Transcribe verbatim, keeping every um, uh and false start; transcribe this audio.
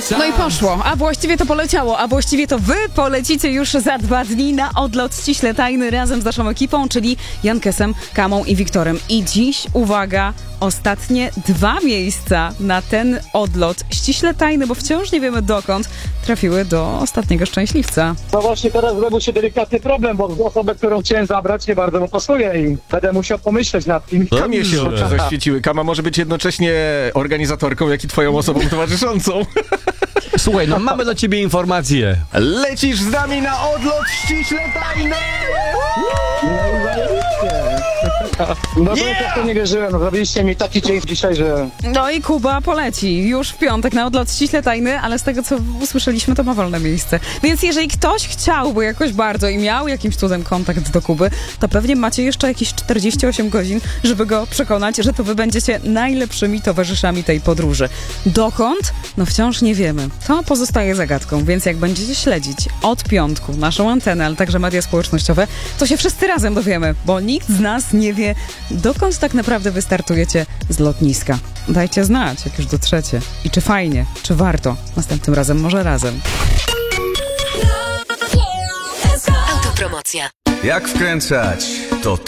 No i poszło, a właściwie to poleciało, a właściwie to wy polecicie już za dwa dni na odlot ściśle tajny razem z naszą ekipą, czyli Jankesem, Kamą i Wiktorem. I dziś, uwaga, ostatnie dwa miejsca na ten odlot ściśle tajny, bo wciąż nie wiemy dokąd, trafiły do ostatniego szczęśliwca. No właśnie teraz zrobił się delikatny problem, bo osobę, którą chciałem zabrać, nie bardzo mu pasuje i będę musiał pomyśleć nad tym. Kamie się oczy zaświeciły. Kama może być jednocześnie organizatorką, jak i twoją osobą towarzyszącą. Słuchaj, no mamy dla ciebie informację. Lecisz z nami na odlot ściśle tajny! No bo ja to nie wierzyłem, no, zrobiliście mi taki dzień dzisiaj, że... No i Kuba poleci już w piątek na odlot ściśle tajny, ale z tego co usłyszeliśmy, to ma wolne miejsce. Więc jeżeli ktoś chciałby jakoś bardzo i miał jakimś cudem kontakt do Kuby, to pewnie macie jeszcze jakieś czterdzieści osiem godzin, żeby go przekonać, że to wy będziecie najlepszymi towarzyszami tej podróży. Dokąd? No wciąż nie wiemy. To pozostaje zagadką, więc jak będziecie śledzić od piątku naszą antenę, ale także media społecznościowe, to się wszyscy razem dowiemy, bo nikt z nas nie wie, dokąd tak naprawdę wystartujecie z lotniska. Dajcie znać, jak już dotrzecie. I czy fajnie, czy warto. Następnym razem może razem. Autopromocja. Jak wkręcać? To